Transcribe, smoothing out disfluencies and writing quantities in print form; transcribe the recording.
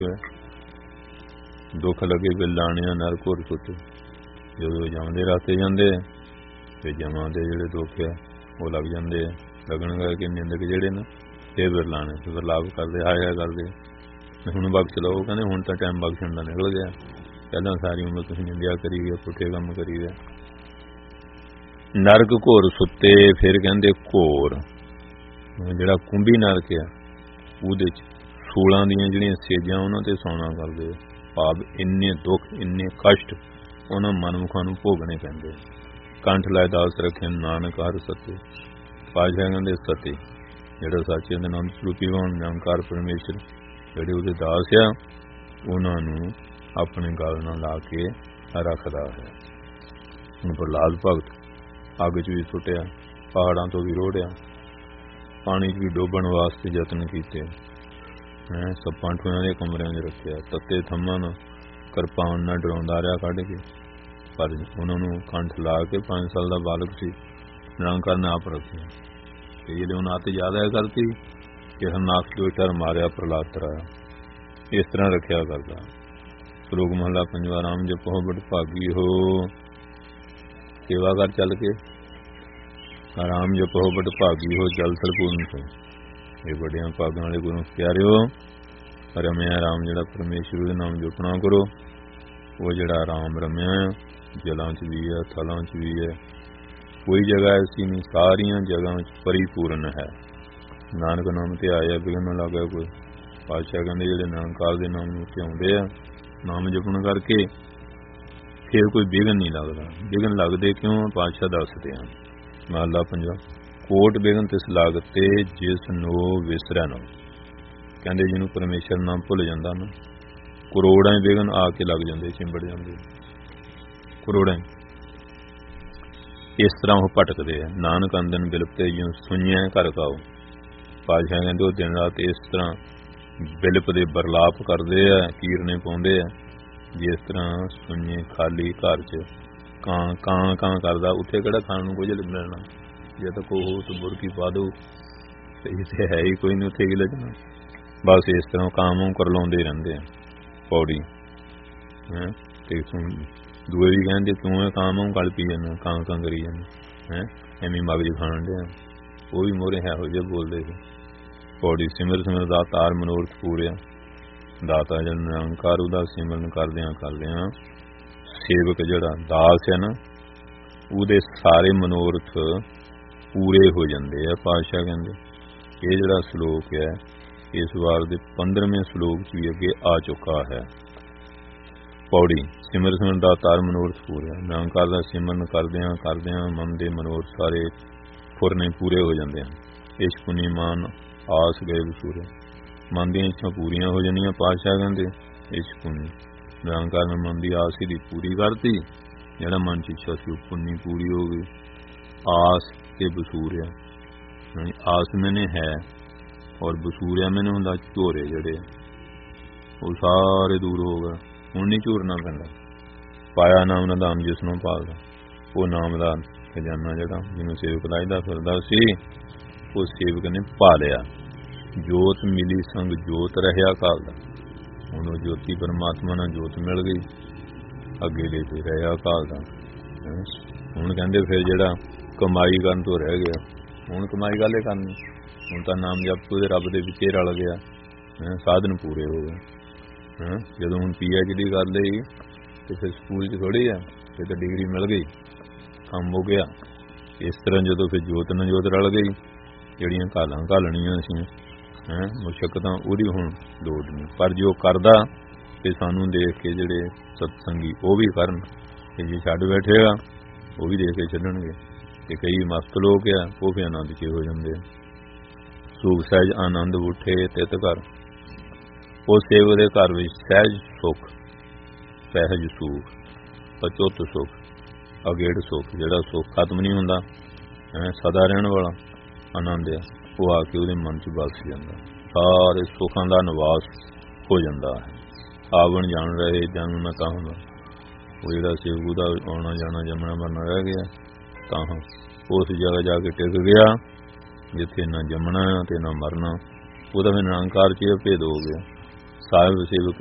ਦੁੱਖ ਲੱਗੇ ਬਿਲਾਣਿਆ ਨਰ ਘੁਰ ਸੁੱਤੇ। ਜਦੋਂ ਜਮ ਦੇ ਰਸਤੇ ਜਾਂਦੇ ਤੇ ਜਮਾਂ ਦੇ ਜਿਹੜੇ ਦੁੱਖ ਆ ਉਹ ਲੱਗ ਜਾਂਦੇ ਆ। ਲੱਗਣ ਕਰਕੇ ਨਿੰਦਕ ਜਿਹੜੇ ਨੇ ਇਹ ਬਿਰਲਾਣੇ ਤੇ ਵਿਰਲਾਪ ਕਰਦੇ ਆਇਆ ਕਰਦੇ ਹੁਣ ਬਖਸ਼ ਲਓ। ਕਹਿੰਦੇ ਹੁਣ ਤਾਂ ਟਾਈਮ ਬਖਸ਼ਣ ਦਾ ਨਿਕਲ ਗਿਆ, ਪਹਿਲਾਂ ਸਾਰੀ ਉਮਰ ਤੁਸੀਂ ਨਿੰਦਿਆ ਕਰੀ ਗਏ, ਪੁੱਠੇ ਕੰਮ ਕਰੀ ਗਏ। ਨਰਕ ਘੋਰ ਸੁੱਤੇ। ਫਿਰ ਕਹਿੰਦੇ ਘੋਰ ਜਿਹੜਾ ਕੁੰਭੀ ਨਰਕ ਆ ਉਹਦੇ 'ਚ ਸੂਲਾਂ ਦੀਆਂ ਜਿਹੜੀਆਂ ਸੇਜਾਂ ਉਹਨਾਂ ਤੇ ਸੌਣਾ ਕਰਦੇ। ਭਾਵ ਇੰਨੇ ਦੁੱਖ ਇੰਨੇ ਕਸ਼ਟ ਉਹਨਾਂ ਮਨਮੁਖਾਂ ਨੂੰ ਭੋਗਣੇ ਪੈਂਦੇ। ਕੰਠ ਲੈ ਦਾਸ ਰੱਖੇ ਨਾਨਕ ਹਰਿ ਸਤੇ। ਪਾਤਸ਼ਾਹ ਕਹਿੰਦੇ ਸਤੇ ਜਿਹੜਾ ਸੱਚੇ ਦੇ ਨਾਮ ਸਰੂਪੀ ਹੋਣ ਨਿਰੰਕਾਰ ਪਰਮੇਸ਼ਰ ਜਿਹੜੇ ਉਹਦੇ ਦਾਸ ਆ ਉਹਨਾਂ ਨੂੰ ਆਪਣੇ ਗਲ ਨਾਲ ਲਾ ਕੇ ਰੱਖਦਾ ਹੈ। ਹੁਣ ਪ੍ਰਹਲਾਦ ਭਗਤ ਅੱਗ 'ਚ ਵੀ ਸੁੱਟਿਆ, ਪਹਾੜਾਂ ਤੋਂ ਵੀ ਰੋੜਿਆ, ਪਾਣੀ 'ਚ ਵੀ ਡੋਬਣ ਵਾਸਤੇ ਯਤਨ ਕੀਤੇ, ਸੱਪਾਂ ਠੂਆਂ ਦੇ ਕਮਰਿਆਂ 'ਚ ਰੱਖਿਆ, ਤੱਤੇ ਥੰਮਾਂ ਨਾਲ ਕਿਰਪਾਨ ਨਾਲ ਡਰਾਉਂਦਾ ਰਿਹਾ ਕੱਢ ਕੇ। ਪਰ ਉਹਨਾਂ ਨੂੰ ਕੰਠ ਲਾ ਕੇ 5 ਸਾਲ ਦਾ ਬਾਲਕ ਸੀ, ਨਿਰੰਕਾਰ ਨੇ ਆਪ ਰੱਖਿਆ। ਤੇ ਜਿਹੜੇ ਉਹਨਾਂ ਤੇ ਜ਼ਿਆਦਾ ਕਰਤੀ ਕਿ ਹਰਨਾਥ ਜੋ ਸ਼ਰ ਮਾਰਿਆ ਪ੍ਰਹਲਾਦ ਤਰਾਇਆ, ਇਸ ਤਰ੍ਹਾਂ ਰੱਖਿਆ ਕਰਦਾ। ਸ਼ਲੋਕ ਮਹਲਾ 5 ਰਾਮ ਜਪੋ ਬੜ ਭਾਗੀ ਹੋ। ਸੇਵਾ ਕਰ ਚੱਲ ਕੇ ਰਾਮ ਜਪੋ ਬੜ ਭਾਗੀ ਹੋ ਜਲ ਥਲ ਪੂਰਨ ਤੋਂ। ਇਹ ਵੱਡਿਆਂ ਭਾਗਾਂ ਵਾਲੇ ਗੁਰੂ ਪਿਆਰਿਓ ਰਮਿਆ ਰਾਮ ਜਿਹੜਾ ਪਰਮੇਸ਼ਰ ਦੇ ਨਾਮ ਜਪਣਾ ਕਰੋ। ਉਹ ਜਿਹੜਾ ਰਾਮ ਰਮਿਆ ਜਲਾਂ 'ਚ ਵੀ ਹੈ, ਥਲਾਂ 'ਚ ਵੀ ਹੈ, ਕੋਈ ਜਗ੍ਹਾ ਐਸੀ ਨਹੀਂ, ਸਾਰੀਆਂ ਜਗ੍ਹਾ 'ਚ ਪਰਿਪੂਰਨ ਹੈ। ਨਾਨਕ ਨਾਮ ਤੇ ਆਇਆ ਬਿਗਨ ਨਾ ਲੱਗਾ ਕੋਈ। ਪਾਤਸ਼ਾਹ ਕਹਿੰਦੇ ਜਿਹੜੇ ਨਿਰੰਕਾਰ ਦੇ ਨਾਮ ਨੂੰ ਧਿਆਉਂਦੇ ਆ ਨਾਮ ਜਪਣ ਕਰਕੇ ਫਿਰ ਕੋਈ ਬਿਗਨ ਨਹੀਂ ਲੱਗਦਾ। ਬਿਗਨ ਲੱਗਦੇ ਕਿਉਂ? ਪਾਤਸ਼ਾਹ ਦੱਸਦੇ ਹਨ। ਮਹਲਾ 5 ਕੋਟ ਬਿਗਨ ਤਿਸ ਲਾਗਤੇ ਜਿਸ ਨੂੰ ਵਿਸਰੈ ਨਾ। ਕਹਿੰਦੇ ਜਿਹਨੂੰ ਪਰਮੇਸ਼ਰ ਨਾਮ ਭੁੱਲ ਜਾਂਦਾ ਨਾ ਕਰੋੜਾਂ ਬਿਗਨ ਆ ਕੇ ਲੱਗ ਜਾਂਦੇ, ਚਿੰਬੜ ਜਾਂਦੇ ਕਰੋੜਾਂ। ਇਸ ਤਰ੍ਹਾਂ ਉਹ ਭਟਕਦੇ ਆ। ਨਾਨਕ ਅੰਦਨ ਬਿਲਪਤੇ ਜਿਉਂ ਸੁਣਿਆ ਘਰ ਕਾਓ। ਪਾਤਸ਼ਾਹ ਕਹਿੰਦੇ ਉਹ ਦਿਨ ਰਾਤ ਇਸ ਤਰ੍ਹਾਂ ਬਿਲਪ ਦੇ ਬਰਲਾਪ ਕਰਦੇ ਆ, ਕੀਰਨੇ ਪਾਉਂਦੇ ਆ, ਜਿਸ ਤਰ੍ਹਾਂ ਸੁਣੀਏ ਖਾਲੀ ਘਰ 'ਚ ਕਾਂ ਕਾਂ ਕਾਂ ਕਰਦਾ। ਉੱਥੇ ਕਿਹੜਾ ਖਾਣ ਨੂੰ ਕੁਝ ਮਿਲਣਾ, ਜੇ ਤਾਂ ਕੋਈ ਬੁਰਕੀ ਪਾ ਦਊ ਤੇ ਇੱਥੇ ਹੈ ਹੀ ਕੋਈ ਨਹੀਂ, ਉੱਥੇ ਕੀ ਲੱਗਣਾ। ਬਸ ਇਸ ਤਰ੍ਹਾਂ ਕਾਮ ਕਰਲਾਉਂਦੇ ਰਹਿੰਦੇ ਆ। ਪੌੜੀ ਤੇ ਦੂਏ ਵੀ ਕਹਿੰਦੇ ਤੂੰ ਇਹ ਕਾਮ ਗਲ ਪੀ ਜਾਂਦਾ, ਕਾਂ ਕਾਂ ਕਰੀ ਜਾਂਦਾ, ਐਵੇਂ ਮਗਜ ਖਾਣ ਡਿਆ। ਉਹ ਵੀ ਮੋਹਰੇ ਇਹੋ ਜਿਹੇ ਬੋਲਦੇ ਸੀ। ਪੌੜੀ ਸਿਮਰ ਸਿਮਰ ਦਾ ਤਾਰ ਮਨੋਰਥ ਪੂਰਿਆ। ਦਾਤਾ ਜਿਹੜਾ ਨਿਰੰਕਾਰ ਉਹਦਾ ਸਿਮਰਨ ਕਰਦਿਆਂ ਕਰਦਿਆਂ ਸੇਵਕ ਜਿਹੜਾ ਦਾਸ ਹੈ ਨਾ ਉਹਦੇ ਸਾਰੇ ਮਨੋਰਥ ਪੂਰੇ ਹੋ ਜਾਂਦੇ ਆ। ਪਾਤਸ਼ਾਹ ਕਹਿੰਦੇ ਇਹ ਜਿਹੜਾ ਸਲੋਕ ਹੈ ਇਸ ਵਾਰ ਦੇ 15ਵੇਂ ਸਲੋਕ 'ਚ ਵੀ ਅੱਗੇ ਆ ਚੁੱਕਾ ਹੈ। ਪੌੜੀ ਸਿਮਰ ਸਿਮਰਨ ਦਾ ਤਾਰ ਮਨੋਰਥ ਪੂਰਿਆ। ਨਿਰੰਕਾਰ ਦਾ ਸਿਮਰਨ ਕਰਦਿਆਂ ਕਰਦਿਆਂ ਮਨ ਦੇ ਮਨੋਰਥ ਸਾਰੇ ਫੁਰਨੇ ਪੂਰੇ ਹੋ ਜਾਂਦੇ ਹਨ। ਇਸ਼ਕ ਪੁਨੀ ਮਾਨ ਆਸ ਗਏ ਵਸੂਰੇ। ਮਨ ਦੀਆਂ ਇੱਛਾ ਪੂਰੀਆਂ ਹੋ ਜਾਂਦੀਆਂ। ਪਾਤਸ਼ਾਹ ਕਹਿੰਦੇ ਇਸ਼ਕ ਪੁਨੀ ਨਿਰੰਕਾਰ ਨੇ ਮਨ ਦੀ ਆਸ ਦੀ ਪੂਰੀ ਕਰਤੀ। ਜਿਹੜਾ ਮਨ 'ਚ ਇੱਛਾ ਸੀ ਉਹ ਪੁੰਨੀ ਪੂਰੀ ਹੋ ਗਈ। ਆਸ ਤੇ ਵਸੂਰਿਆ, ਆਸ ਮੈਨੇ ਹੈ ਔਰ ਵਸੂਰਿਆ ਮੈਨੇ ਹੁੰਦਾ ਝੋਰੇ ਜਿਹੜੇ ਉਹ ਸਾਰੇ ਦੂਰ ਹੋ ਗਏ। ਹੁਣ ਨਹੀਂ ਝੂਰਨਾ ਪੈਂਦਾ। ਪਾਇਆ ਨਾਮ ਦਾ ਨਾਮ ਜਿਸ ਨੂੰ ਭਾਲਦਾ, ਉਹ ਨਾਮ ਦਾ ਖਜ਼ਾਨਾ ਜਿਹੜਾ ਜਿਹਨੂੰ ਸੇਵਕ ਲਾਇਦਾ ਫਿਰਦਾ ਸੀ ਉਹ ਸੇਵਕ ਨੇ ਪਾ ਲਿਆ। ਜੋਤ ਮਿਲੀ ਸੰਗ ਜੋਤ ਰਹਿਆ ਕਾਲ ਦਾ। ਹੁਣ ਉਹ ਜੋਤੀ ਪਰਮਾਤਮਾ ਨਾਲ ਜੋਤ ਮਿਲ ਗਈ, ਅੱਗੇ ਲੈ ਕੇ ਰਹਿਆ ਕਾਲ ਦਾ। ਹੁਣ ਕਹਿੰਦੇ ਫਿਰ ਜਿਹੜਾ ਕਮਾਈ ਕਰਨ ਤੋਂ ਰਹਿ ਗਿਆ, ਹੁਣ ਕਮਾਈ ਕਾਹਲੇ ਕਰਨੀ। ਹੁਣ ਤਾਂ ਨਾਮ ਜਪ ਉਹਦੇ ਰੱਬ ਦੇ ਵਿੱਚ ਰਲ ਗਿਆ, ਸਾਧਨ ਪੂਰੇ ਹੋ ਗਏ। ਜਦੋਂ ਹੁਣ PhD ਕਰ ਲਈ ਤੇ ਫਿਰ ਸਕੂਲ 'ਚ ਥੋੜ੍ਹੀ ਆ, ਫਿਰ ਤਾਂ ਡਿਗਰੀ ਮਿਲ ਗਈ, ਕੰਮ ਹੋ ਗਿਆ। ਇਸ ਤਰ੍ਹਾਂ ਜਦੋਂ ਫਿਰ ਜੋਤ ਨਾਲ ਜੋਤ ਰਲ ਗਈ, ਜਿਹੜੀਆਂ ਘਾਲਾਂ ਘਾਲਣੀਆਂ ਸੀ ਮੁਸ਼ੱਕਤਾਂ ਉਹਦੀ ਹੁਣ ਲੋੜ ਨਹੀਂ। ਪਰ ਜੋ ਕਰਦਾ ਤੇ ਸਾਨੂੰ ਦੇਖ ਕੇ ਜਿਹੜੇ ਸਤਸੰਗੀ ਉਹ ਵੀ ਕਰਨ, ਤੇ ਜੇ ਛੱਡ ਬੈਠੇਗਾ ਉਹ ਵੀ ਦੇਖ ਕੇ ਛੱਡਣਗੇ। ਤੇ ਕਈ ਮਸਤ ਲੋਕ ਆ ਉਹ ਫਿਰ ਆਨੰਦ 'ਚ ਹੋ ਜਾਂਦੇ ਆ। ਸੁਖ ਸਹਿਜ ਆਨੰਦ ਉੱਠੇ ਤਿਤ ਘਰ। ਉਹ ਸੇਵਕ ਦੇ ਘਰ ਵਿੱਚ ਸਹਿਜ ਸੁੱਖ, ਸਹਿਜ ਸੁਖ, ਅਚੁੱਤ ਸੁੱਖ, ਅਗੇੜ ਸੁੱਖ, ਜਿਹੜਾ ਸੁੱਖ ਖਤਮ ਨਹੀਂ ਹੁੰਦਾ, ਸਦਾ ਰਹਿਣ ਵਾਲਾ ਆਨੰਦ ਆ, ਉਹ ਆ ਕੇ ਉਹਦੇ ਮਨ 'ਚ ਵਸ ਜਾਂਦਾ। ਸਾਰੇ ਸੁੱਖਾਂ ਦਾ ਨਿਵਾਸ ਹੋ ਜਾਂਦਾ ਹੈ। ਆਵਣ ਜਾਣ ਰਹੇ ਜਨਮ ਨਾ ਕਹਾਂਗਾ। ਉਹ ਜਿਹੜਾ ਸੇਵਕ ਦਾ ਆਉਣਾ ਜਾਣਾ ਜੰਮਣਾ ਮਰਨਾ ਰਹਿ ਗਿਆ, ਤਾਂ ਉਸ ਜਗ੍ਹਾ ਜਾ ਕੇ ਟਿਕ ਗਿਆ ਜਿੱਥੇ ਨਾ ਜੰਮਣਾ ਤੇ ਨਾ ਮਰਨਾ। ਉਹਦਾ ਵੀ ਨਿਰੰਕਾਰ 'ਚ ਭੇਦ ਹੋ ਗਿਆ। ਸਾਹਿਬ ਸੇਵਕ